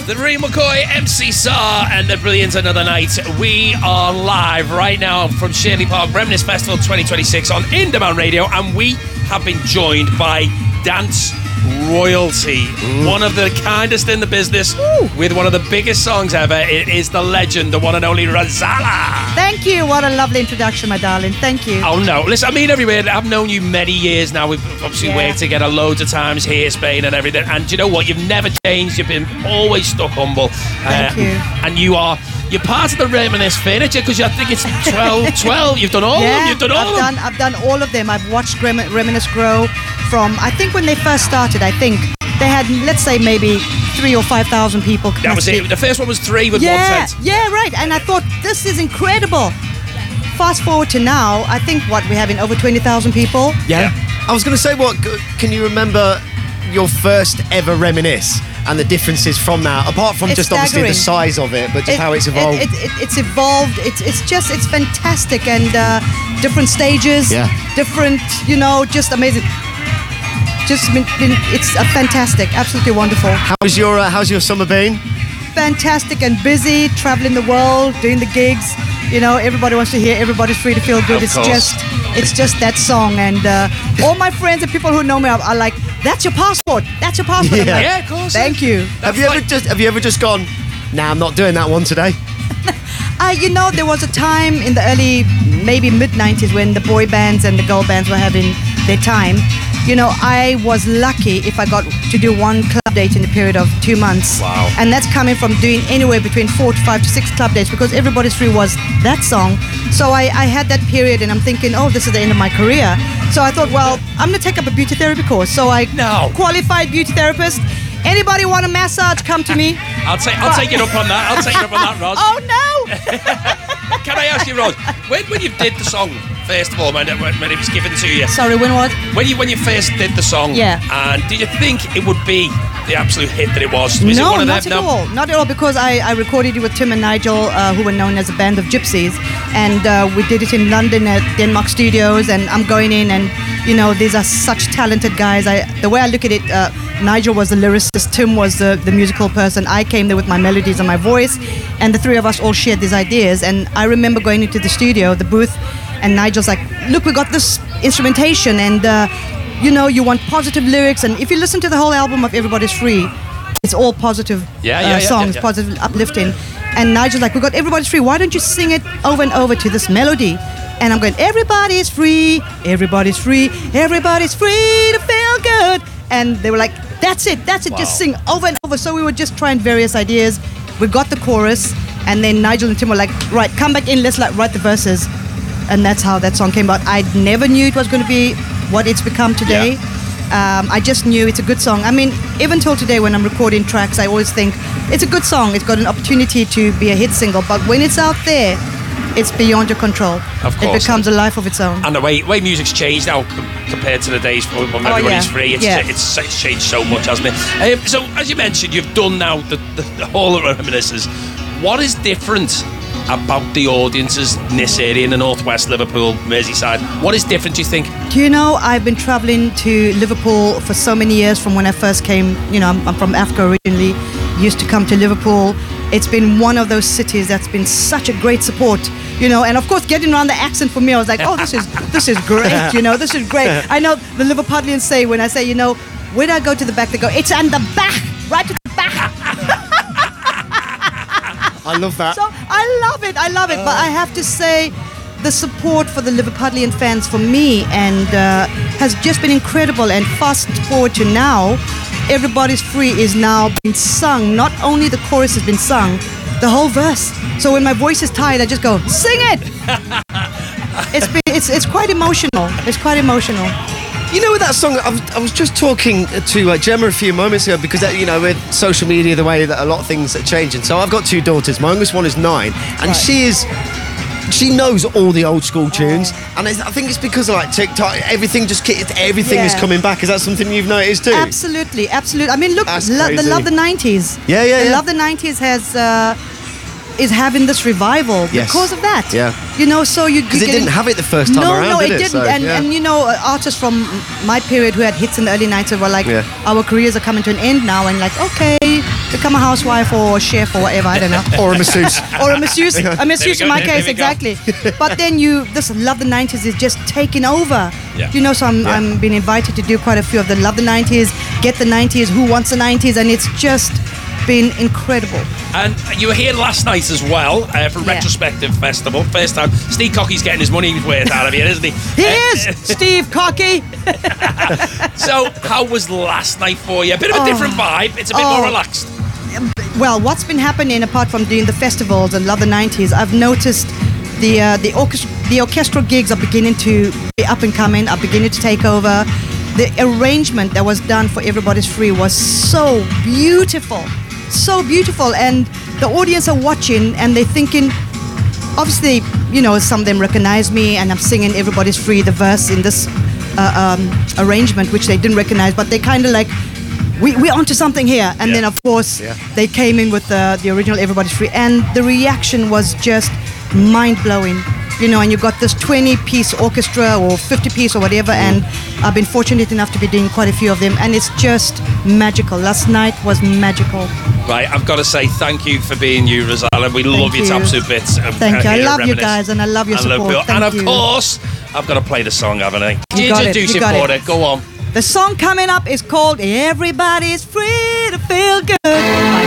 The Reem McCoy, MC Saar, and the brilliant Another Night. We are live right now from Shirley Park Reminisce Festival 2026 on In Demand Radio, and we have been joined by dance royalty, one of the kindest in the business, with one of the biggest songs ever. It is the legend, the one and only Rozalla. Thank you. What a lovely introduction, my darling. Thank you. Oh no, listen, I mean everywhere. I've known you many years now. We've obviously worked together loads of times here, Spain and everything. And you know what? You've never changed. You've been always stuck humble. Thank you. And you're part of the Reminisce furniture, because I think it's 12. You've done all of them. You've done all of them. I've done all of them. I've watched Reminisce grow from, I think when they first started, I think they had, let's say, maybe 3,000 or 5,000 people. That was it. The first one was 3 with one set. Yeah, right. And I thought, this is incredible. Fast forward to now, I think we're having over 20,000 people. Yeah. I was going to say, can you remember your first ever Reminisce and the differences from that, apart from just obviously the size of it, but just how it's evolved? It's evolved. It's fantastic, and different stages, different, just amazing. It's fantastic, absolutely wonderful. How's your summer been? Fantastic and busy, traveling the world, doing the gigs. Everybody wants to hear Everybody's Free to Feel Good. It's just that song, and all my friends and people who know me are like, that's your passport. That's your passport. Yeah, of course. Thank you. Have you ever just gone, nah, I'm not doing that one today? There was a time in the early, maybe mid-90s, when the boy bands and the girl bands were having their time. I was lucky if I got to do one club date in the period of 2 months. Wow. And that's coming from doing anywhere between 4 to 5 to 6 club dates, because Everybody's Free was that song. So I had that period, and I'm thinking, this is the end of my career. So I thought, well, I'm going to take up a beauty therapy course. So I qualified beauty therapist. Anybody want a massage, come to me. I'll take it up on that. I'll take it up on that, Roz. Oh, no! Can I ask you, Roz, when you did the song, first of all, when it was given to you? Sorry, when what? When you first did the song, and did you think it would be the absolute hit that it was? Was it one of not them? At all. Not at all, because I recorded it with Tim and Nigel, who were known as a band of gypsies, and we did it in London at Denmark Studios, and I'm going in, and these are such talented guys. The way I look at it, Nigel was the lyricist, Tim was the musical person. I came there with my melodies and my voice, and the three of us all shared these ideas. And I remember going into the studio, the booth, and Nigel's like, look, we got this instrumentation, and you want positive lyrics, and if you listen to the whole album of Everybody's Free, it's all positive songs, positive, uplifting. And Nigel's like, we got Everybody's Free, why don't you sing it over and over to this melody? And I'm going, everybody's free, everybody's free, everybody's free to feel good. And they were like, that's it, wow. Just sing over and over. So we were just trying various ideas. We got the chorus, and then Nigel and Tim were like, right, come back in, let's write the verses. And that's how that song came about. I never knew it was going to be what it's become today. I just knew it's a good song. I mean, even till today when I'm recording tracks, I always think it's a good song. It's got an opportunity to be a hit single. But when it's out there, it's beyond your control. Of course. It becomes a life of its own. And the way music's changed now compared to the days when everybody's free, it's changed so much, hasn't it? So, as you mentioned, you've done now the whole of Reminiscences. What is different about the audiences in this area, in the northwest, Liverpool, Merseyside? What is different, do you think? Do you know, I've been travelling to Liverpool for so many years from when I first came. I'm from Africa originally, used to come to Liverpool. It's been one of those cities that's been such a great support, and of course getting around the accent for me, I was like, this is great, this is great. I know the Liverpudlians say, when I say, where do I go to the back? They go, it's on the back, right to the back. I love that. So I love it. But I have to say, the support for the Liverpudlian fans for me has just been incredible. And fast forward to now, Everybody's Free is now being sung. Not only the chorus has been sung, the whole verse. So when my voice is tired, I just go, sing it. It's quite emotional. It's quite emotional. With that song, I was just talking to Gemma a few moments ago, because with social media, the way that a lot of things are changing. So I've got 2 daughters. My youngest one is 9, and she knows all the old school tunes, and I think it's because of TikTok. Everything is coming back. Is that something you've noticed too? Absolutely. I mean, look, the Love the 90s. Yeah. Love the 90s is having this revival because of that. Yeah. So because it didn't have it the first time around. No, it did didn't. So, and artists from my period who had hits in the early 90s were like, our careers are coming to an end now, and like, okay, become a housewife or a chef or whatever, I don't know. Or a masseuse. Or a masseuse go, in my there case, we go. exactly. But then this Love the 90s is just taking over. Yeah. You know, so I'm been invited to do quite a few of the Love the 90s, Get the 90s, Who Wants the 90s, and it's just been incredible. And you were here last night as well for Retrospective Festival. First time. Steve Cocky's getting his money's worth out of here, isn't he? He is Steve Cocky. So, how was last night for you? A bit of a different vibe. It's a bit more relaxed. Well, what's been happening apart from doing the festivals and Love the 90s, I've noticed the orchestral gigs are beginning to be up and coming, are beginning to take over. The arrangement that was done for Everybody's Free was so beautiful, and the audience are watching and they're thinking, obviously, you know, some of them recognize me and I'm singing Everybody's Free, the verse in this arrangement, which they didn't recognize, but they kind of like, we're onto something here. And then, of course, they came in with the original Everybody's Free, and the reaction was just mind-blowing. You know, and you got this 20-piece orchestra or 50-piece or whatever, and I've been fortunate enough to be doing quite a few of them, and it's just magical. Last night was magical. Right, I've got to say thank you for being you, Rozalla. We love you to absolute bits. Thank you. I love you guys, and I love your support. And of course, I've got to play the song, haven't I? You got Introduce it. it, Porter. Go on. The song coming up is called Everybody's Free to Feel Good.